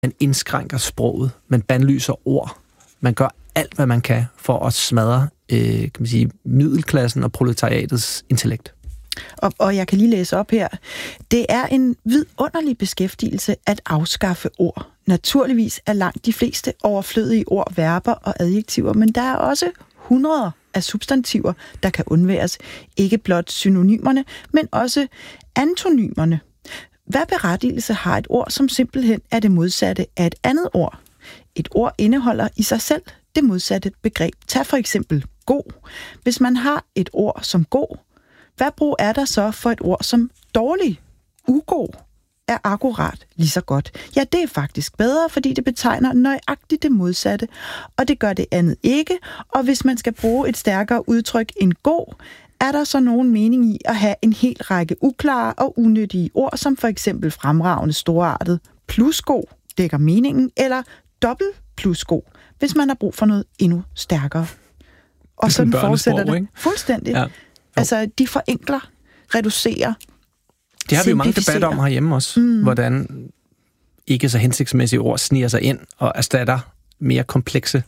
Man indskrænker sproget, man bandlyser ord, man gør alt, hvad man kan for at smadre kan man sige, middelklassen og proletariatets intellekt. Og jeg kan lige læse op her. Det er en vidunderlig beskæftigelse at afskaffe ord. Naturligvis er langt de fleste overflødige ord, verber og adjektiver, men der er også hundreder af substantiver, der kan undværes. Ikke blot synonymerne, men også antonymerne. Hvad berettigelse har et ord, som simpelthen er det modsatte af et andet ord? Et ord indeholder i sig selv det modsatte begreb. Tag for eksempel god. Hvis man har et ord som god, hvad brug er der så for et ord som dårlig? Ugod er akkurat lige så godt. Ja, det er faktisk bedre, fordi det betegner nøjagtigt det modsatte, og det gør det andet ikke. Og hvis man skal bruge et stærkere udtryk end god, er der så nogen mening i at have en hel række uklare og unyttige ord, som for eksempel fremragende storartet plus god dækker meningen, eller dobbelt plus god, hvis man har brug for noget endnu stærkere. Og sådan fortsætter det fuldstændig. Ja. Altså, de forenkler, reducerer, det har vi jo mange debatter om herhjemme også, hvordan ikke så hensigtsmæssige ord sniger sig ind og erstatter mere komplekse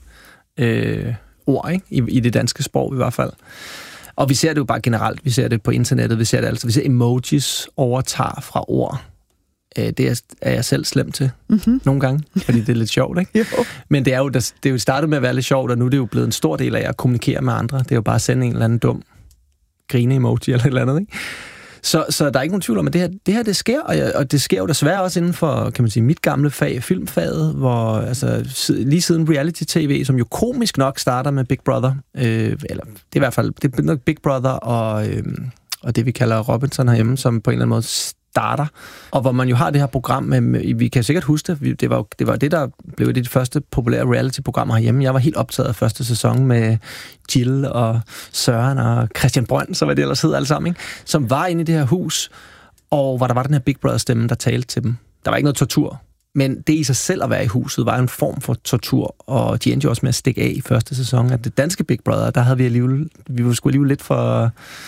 ord, ikke? I det danske sprog i hvert fald. Og vi ser det jo bare generelt, vi ser det på internettet, vi ser det altså, vi ser emojis overtager fra ord. Det er jeg selv slem til nogle gange, fordi det er lidt sjovt, ikke? Jo. Men det er jo startet med at være lidt sjovt, og nu er det jo blevet en stor del af at kommunikere med andre. Det er jo bare at sende en eller anden dum grine-emoji eller et eller andet, ikke? Så der er ikke nogen tvivl om, at det her det sker, og det sker jo desværre også inden for, kan man sige, mit gamle fag, filmfaget, hvor altså, lige siden reality-tv, som jo komisk nok starter med Big Brother, eller det er i hvert fald det er nok Big Brother og det, vi kalder Robinson herhjemme, som på en eller anden måde starter, og hvor man jo har det her program med, vi kan sikkert huske det, det var det, der blev et af de første populære reality-programmer herhjemme. Jeg var helt optaget af første sæson med Jill og Søren og Christian Brønd, så hvad det ellers hed alle sammen, ikke? Som var inde i det her hus, og hvor der var den her Big Brother-stemme, der talte til dem. Der var ikke noget tortur, men det i sig selv at være i huset var en form for tortur, og de endte jo også med at stikke af i første sæson. At det danske Big Brother, der havde vi var sgu alligevel lidt for...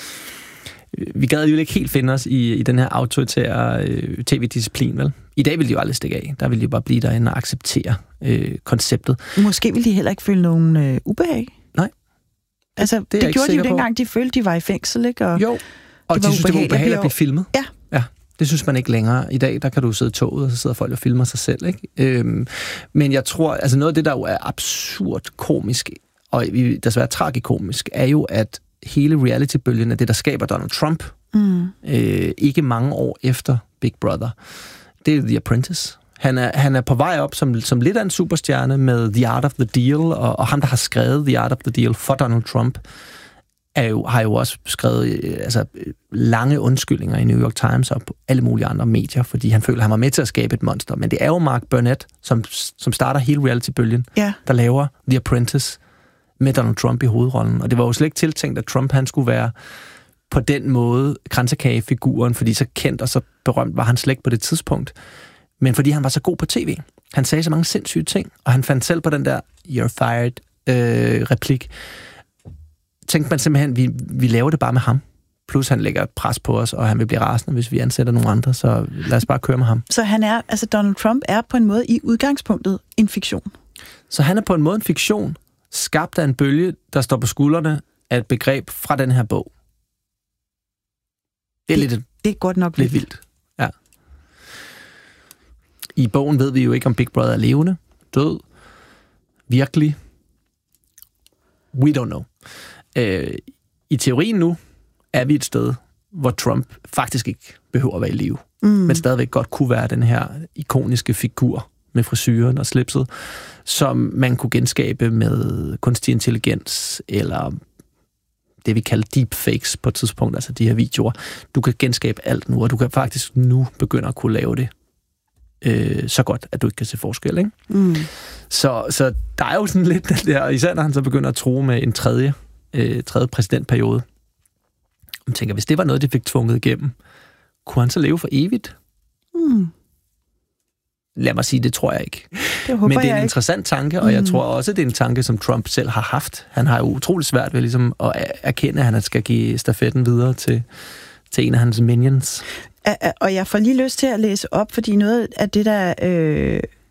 Vi gad jo ikke helt finde os i den her autoritære tv-disciplin, vel? I dag ville de jo aldrig stikke af. Der ville de jo bare blive derinde og acceptere konceptet. Måske ville de heller ikke føle nogen ubehag? Nej. Altså, det gjorde de jo dengang, de følte, de var i fængsel, ikke? Og jo, og de synes, det var ubehageligt at blive filmet. Ja. Det synes man ikke længere. I dag, der kan du sidde i toget, og så sidder folk og filmer sig selv, ikke? Men jeg tror, altså noget af det, der jo er absurd komisk, og desværre tragikomisk, er jo, at hele reality-bølgen af det, der skaber Donald Trump, ikke mange år efter Big Brother, det er The Apprentice. Han er på vej op som lidt af en superstjerne med The Art of the Deal, og ham, der har skrevet The Art of the Deal for Donald Trump, har jo også skrevet lange undskyldninger i New York Times og på alle mulige andre medier, fordi han føler, at han var med til at skabe et monster. Men det er jo Mark Burnett, som starter hele reality-bølgen, der laver The Apprentice med Donald Trump i hovedrollen. Og det var jo slet ikke tiltænkt, at Trump han skulle være på den måde kransekagefiguren, fordi så kendt og så berømt var han slet ikke på det tidspunkt. Men fordi han var så god på tv. Han sagde så mange sindssyge ting, og han fandt selv på den der "You're fired" replik. Tænkte man simpelthen, vi laver det bare med ham. Plus han lægger pres på os, og han vil blive rasende, hvis vi ansætter nogle andre, så lad os bare køre med ham. Så Donald Trump er på en måde i udgangspunktet en fiktion? Så han er på en måde en fiktion, skabt af en bølge, der står på skuldrene af et begreb fra den her bog. Det er godt nok lidt vildt. Ja. I bogen ved vi jo ikke, om Big Brother er levende, død, virkelig. We don't know. I teorien nu er vi et sted, hvor Trump faktisk ikke behøver at være i live, men stadigvæk godt kunne være den her ikoniske figur med frisyren og slipset, som man kunne genskabe med kunstig intelligens, eller det vi kalder deepfakes på et tidspunkt, altså de her videoer. Du kan genskabe alt nu, og du kan faktisk nu begynde at kunne lave det så godt, at du ikke kan se forskel, ikke? Så der er jo sådan lidt den der, især når han så begynder at true med en tredje præsidentperiode. Man tænker, hvis det var noget, de fik tvunget igennem, kunne han så leve for evigt? Lad mig sige, det tror jeg ikke. Men det er en interessant tanke, og jeg tror også, det er en tanke, som Trump selv har haft. Han har jo utroligt svært ved ligesom at erkende, at han skal give stafetten videre til en af hans minions. Og jeg får lige lyst til at læse op, fordi noget af det, der